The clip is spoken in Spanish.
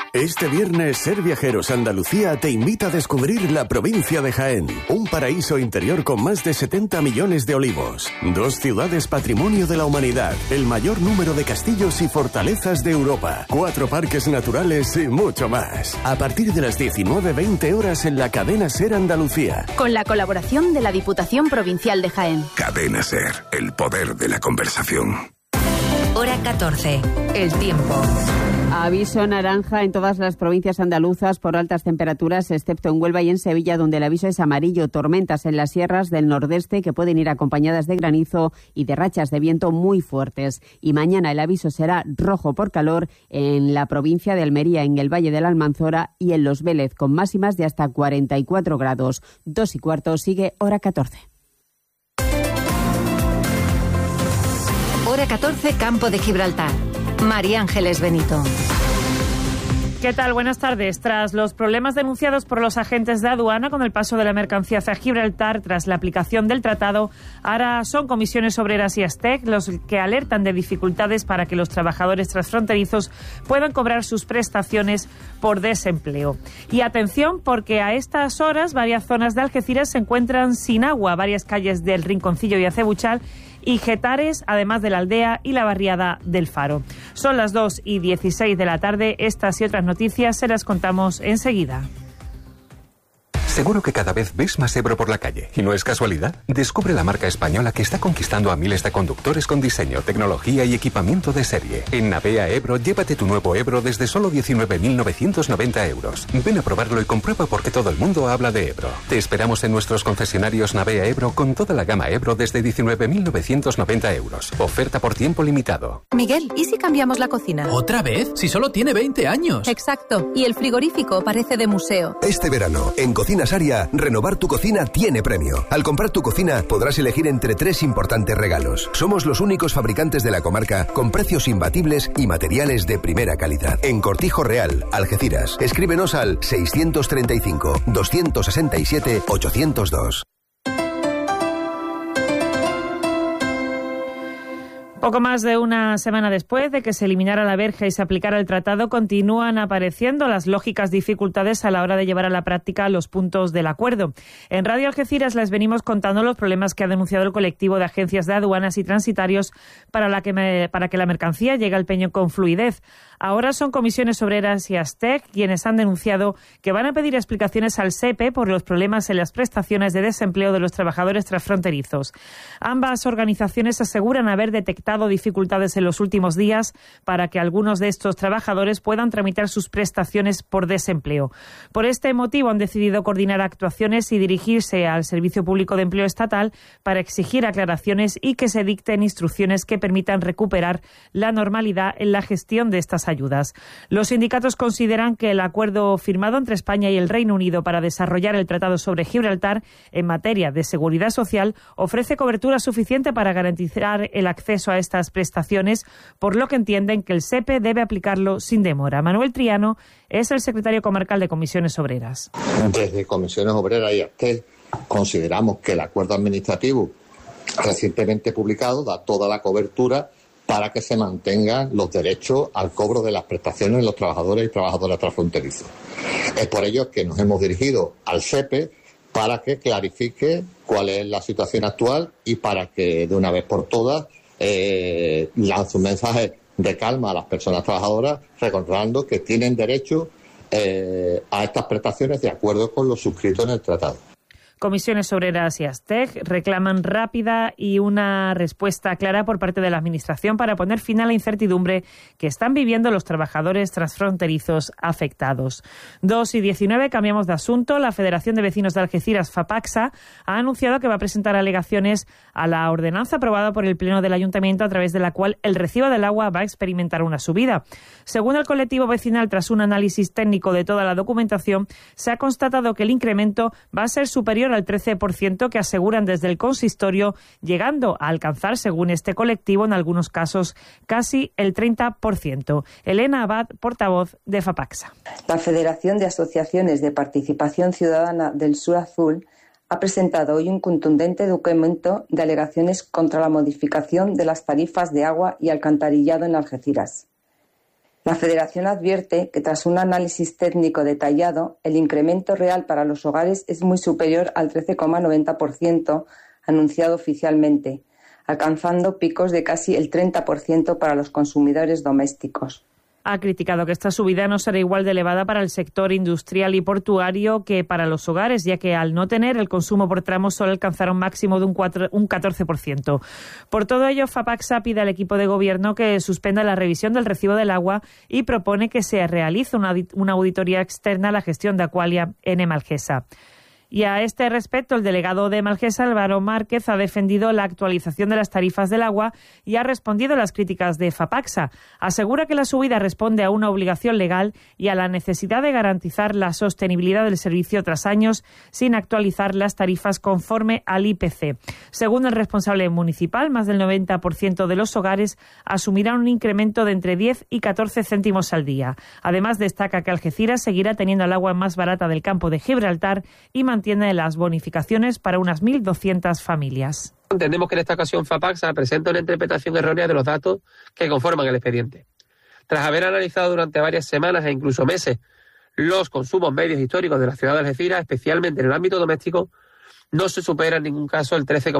Este viernes, Ser Viajeros Andalucía te invita a descubrir la provincia de Jaén, un paraíso interior con más de 70 millones de olivos, 2 ciudades patrimonio de la humanidad, el mayor número de castillos y fortalezas de Europa, 4 parques naturales y mucho más. A partir de las 19:20 horas en la cadena Ser Andalucía. Con la colaboración de la Diputación Provincial de Jaén. Cadena Ser, el poder de la conversación. Hora 14, el tiempo. Aviso naranja en todas las provincias andaluzas por altas temperaturas, excepto en Huelva y en Sevilla, donde el aviso es amarillo. Tormentas en las sierras del nordeste que pueden ir acompañadas de granizo y de rachas de viento muy fuertes. Y mañana el aviso será rojo por calor en la provincia de Almería, en el Valle de la Almanzora y en Los Vélez, con máximas de hasta 44 grados. 2:15, sigue Hora 14. Hora 14, Campo de Gibraltar. María Ángeles Benito. ¿Qué tal? Buenas tardes. Tras los problemas denunciados por los agentes de aduana con el paso de la mercancía hacia Gibraltar tras la aplicación del tratado, ahora son Comisiones Obreras y ASTEC los que alertan de dificultades para que los trabajadores transfronterizos puedan cobrar sus prestaciones por desempleo. Y atención, porque a estas horas varias zonas de Algeciras se encuentran sin agua, varias calles del Rinconcillo y Acebuchal y Getares, además de la Aldea y la barriada del Faro. Son las 2:16 de la tarde. Estas y otras noticias se las contamos enseguida. Seguro que cada vez ves más Ebro por la calle. ¿Y no es casualidad? Descubre la marca española que está conquistando a miles de conductores con diseño, tecnología y equipamiento de serie. En Navea Ebro, llévate tu nuevo Ebro desde solo 19.990 euros. Ven a probarlo y comprueba por qué todo el mundo habla de Ebro. Te esperamos en nuestros concesionarios Navea Ebro con toda la gama Ebro desde 19.990 euros. Oferta por tiempo limitado. Miguel, ¿y si cambiamos la cocina? ¿Otra vez? Si solo tiene 20 años. Exacto. Y el frigorífico parece de museo. Este verano, en Cocinas Aria, renovar tu cocina tiene premio. Al comprar tu cocina, podrás elegir entre 3 importantes regalos. Somos los únicos fabricantes de la comarca con precios imbatibles y materiales de primera calidad. En Cortijo Real, Algeciras. Escríbenos al 635 267 802. Poco más de una semana después de que se eliminara la verja y se aplicara el tratado, continúan apareciendo las lógicas dificultades a la hora de llevar a la práctica los puntos del acuerdo. En Radio Algeciras les venimos contando los problemas que ha denunciado el colectivo de agencias de aduanas y transitarios para que la mercancía llegue al peñón con fluidez. Ahora son Comisiones Obreras y ASTEC quienes han denunciado que van a pedir explicaciones al SEPE por los problemas en las prestaciones de desempleo de los trabajadores transfronterizos. Ambas organizaciones aseguran haber detectado dificultades en los últimos días para que algunos de estos trabajadores puedan tramitar sus prestaciones por desempleo. Por este motivo han decidido coordinar actuaciones y dirigirse al Servicio Público de Empleo Estatal para exigir aclaraciones y que se dicten instrucciones que permitan recuperar la normalidad en la gestión de estas ayudas. Los sindicatos consideran que el acuerdo firmado entre España y el Reino Unido para desarrollar el Tratado sobre Gibraltar en materia de seguridad social ofrece cobertura suficiente para garantizar el acceso a estas prestaciones, por lo que entienden que el SEPE debe aplicarlo sin demora. Manuel Triano es el secretario comarcal de Comisiones Obreras. Desde Comisiones Obreras y ASTEC consideramos que el acuerdo administrativo recientemente publicado da toda la cobertura para que se mantengan los derechos al cobro de las prestaciones de los trabajadores y trabajadoras transfronterizos. Es por ello que nos hemos dirigido al SEPE para que clarifique cuál es la situación actual y para que de una vez por todas lance un mensaje de calma a las personas trabajadoras, recordando que tienen derecho a estas prestaciones de acuerdo con lo suscrito en el tratado. Comisiones Obreras y ASTEC reclaman rápida y una respuesta clara por parte de la Administración para poner fin a la incertidumbre que están viviendo los trabajadores transfronterizos afectados. 2:19, cambiamos de asunto. La Federación de Vecinos de Algeciras, FAPACSA, ha anunciado que va a presentar alegaciones a la ordenanza aprobada por el Pleno del Ayuntamiento, a través de la cual el recibo del agua va a experimentar una subida. Según el colectivo vecinal, tras un análisis técnico de toda la documentación, se ha constatado que el incremento va a ser superior al 13% que aseguran desde el consistorio, llegando a alcanzar, según este colectivo, en algunos casos casi el 30%. Elena Abad, portavoz de FAPACSA. La Federación de Asociaciones de Participación Ciudadana del Sur Azul ha presentado hoy un contundente documento de alegaciones contra la modificación de las tarifas de agua y alcantarillado en Algeciras. La Federación advierte que tras un análisis técnico detallado, el incremento real para los hogares es muy superior al 13,90% anunciado oficialmente, alcanzando picos de casi el 30% para los consumidores domésticos. Ha criticado que esta subida no será igual de elevada para el sector industrial y portuario que para los hogares, ya que al no tener el consumo por tramos solo alcanzará un máximo de un 14%. Por todo ello, FAPACSA pide al equipo de gobierno que suspenda la revisión del recibo del agua y propone que se realice una auditoría externa a la gestión de Aqualia en Emalgesa. Y a este respecto, el delegado de Emalgesa, Álvaro Márquez, ha defendido la actualización de las tarifas del agua y ha respondido a las críticas de FAPACSA. Asegura que la subida responde a una obligación legal y a la necesidad de garantizar la sostenibilidad del servicio tras años sin actualizar las tarifas conforme al IPC. Según el responsable municipal, más del 90% de los hogares asumirán un incremento de entre 10 y 14 céntimos al día. Además, destaca que Algeciras seguirá teniendo el agua más barata del campo de Gibraltar y mantiene las bonificaciones para unas 1.200 familias. Entendemos que en esta ocasión FAPACSA presenta una interpretación errónea de los datos que conforman el expediente. Tras haber analizado durante varias semanas e incluso meses los consumos medios históricos de la ciudad de Algeciras, especialmente en el ámbito doméstico, no se supera en ningún caso el 13,5%.